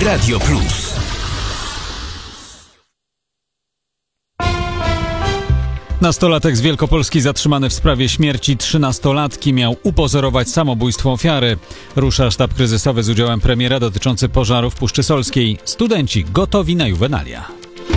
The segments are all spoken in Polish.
Radio Plus. Nastolatek z Wielkopolski zatrzymany w sprawie śmierci 13-latki miał upozorować samobójstwo ofiary. Rusza sztab kryzysowy z udziałem premiera dotyczący pożaru w Puszczy Solskiej. Studenci gotowi na juwenalia.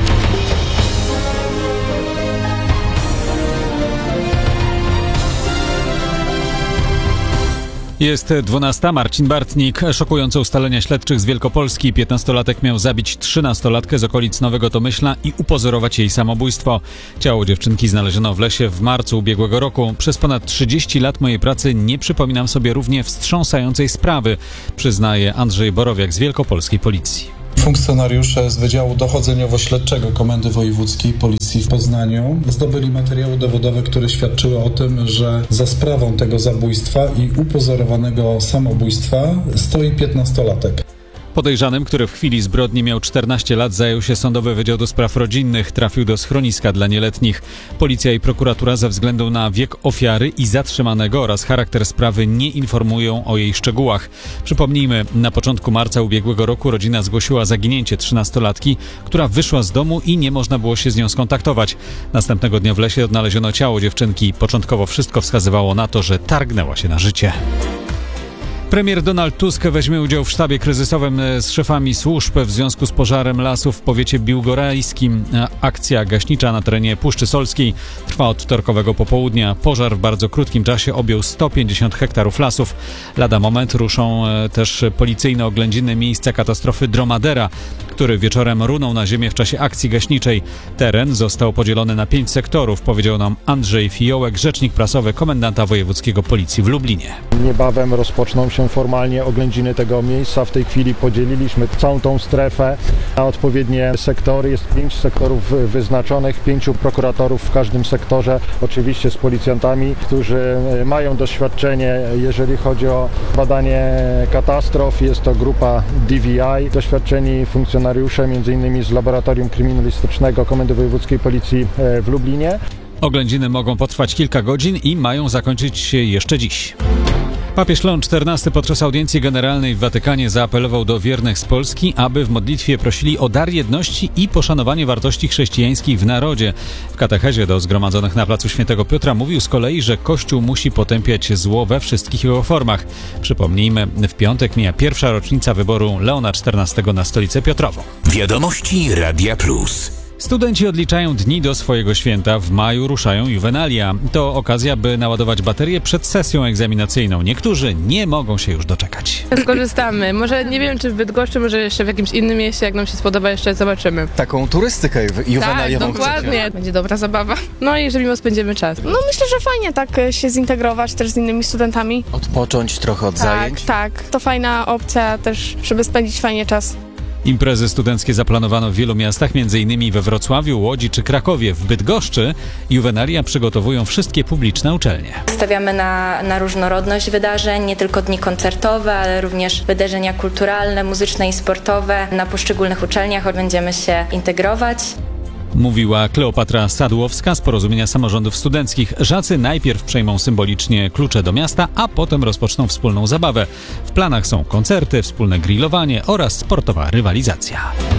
Jest 12. Marcin Bartnik. Szokujące ustalenia śledczych z Wielkopolski. 15-latek miał zabić 13-latkę z okolic Nowego Tomyśla i upozorować jej samobójstwo. Ciało dziewczynki znaleziono w lesie w marcu ubiegłego roku. Przez ponad 30 lat mojej pracy nie przypominam sobie równie wstrząsającej sprawy, przyznaje Andrzej Borowiak z Wielkopolskiej Policji. Funkcjonariusze z Wydziału Dochodzeniowo-Śledczego Komendy Wojewódzkiej Policji w Poznaniu zdobyli materiały dowodowe, które świadczyły o tym, że za sprawą tego zabójstwa i upozorowanego samobójstwa stoi 15-latek. Podejrzanym, który w chwili zbrodni miał 14 lat, zajął się Sądowy Wydział do Spraw Rodzinnych. Trafił do schroniska dla nieletnich. Policja i prokuratura ze względu na wiek ofiary i zatrzymanego oraz charakter sprawy nie informują o jej szczegółach. Przypomnijmy, na początku marca ubiegłego roku rodzina zgłosiła zaginięcie 13-latki, która wyszła z domu i nie można było się z nią skontaktować. Następnego dnia w lesie odnaleziono ciało dziewczynki. Początkowo wszystko wskazywało na to, że targnęła się na życie. Premier Donald Tusk weźmie udział w sztabie kryzysowym z szefami służb w związku z pożarem lasów w powiecie biłgorajskim. Akcja gaśnicza na terenie Puszczy Solskiej trwa od wtorkowego popołudnia. Pożar w bardzo krótkim czasie objął 150 hektarów lasów. Lada moment ruszą też policyjne oględziny miejsca katastrofy Dromadera, który wieczorem runął na ziemię w czasie akcji gaśniczej. Teren został podzielony na 5 sektorów, powiedział nam Andrzej Fiołek, rzecznik prasowy komendanta wojewódzkiego Policji w Lublinie. Niebawem rozpoczną się formalnie oględziny tego miejsca. W tej chwili podzieliliśmy całą tą strefę na odpowiednie sektory. Jest 5 sektorów wyznaczonych, 5 prokuratorów w każdym sektorze, oczywiście z policjantami, którzy mają doświadczenie, jeżeli chodzi o badanie katastrof. Jest to grupa DVI, doświadczeni funkcjonariusze, m.in. z Laboratorium Kryminalistycznego Komendy Wojewódzkiej Policji w Lublinie. Oględziny mogą potrwać kilka godzin i mają zakończyć się jeszcze dziś. Papież Leon XIV podczas audiencji generalnej w Watykanie zaapelował do wiernych z Polski, aby w modlitwie prosili o dar jedności i poszanowanie wartości chrześcijańskich w narodzie. W katechezie do zgromadzonych na placu Świętego Piotra mówił z kolei, że Kościół musi potępiać zło we wszystkich jego formach. Przypomnijmy, w piątek mija pierwsza rocznica wyboru Leona XIV na Stolicę Piotrową. Wiadomości Radia Plus. Studenci odliczają dni do swojego święta. W maju ruszają juwenalia. To okazja, by naładować baterię przed sesją egzaminacyjną. Niektórzy nie mogą się już doczekać. Skorzystamy. Może nie wiem, czy w Bydgoszczy, może jeszcze w jakimś innym mieście, jak nam się spodoba, jeszcze zobaczymy. Taką turystykę juwenaliową. Tak, dokładnie. Chcecie. Będzie dobra zabawa. No i że miło spędzimy czas. No myślę, że fajnie tak się zintegrować też z innymi studentami. Odpocząć trochę od zajęć. Tak. To fajna opcja też, żeby spędzić fajnie czas. Imprezy studenckie zaplanowano w wielu miastach, m.in. we Wrocławiu, Łodzi czy Krakowie. W Bydgoszczy juwenalia przygotowują wszystkie publiczne uczelnie. Stawiamy na różnorodność wydarzeń, nie tylko dni koncertowe, ale również wydarzenia kulturalne, muzyczne i sportowe. Na poszczególnych uczelniach będziemy się integrować. Mówiła Kleopatra Sadłowska z Porozumienia Samorządów Studenckich. Żacy najpierw przejmą symbolicznie klucze do miasta, a potem rozpoczną wspólną zabawę. W planach są koncerty, wspólne grillowanie oraz sportowa rywalizacja.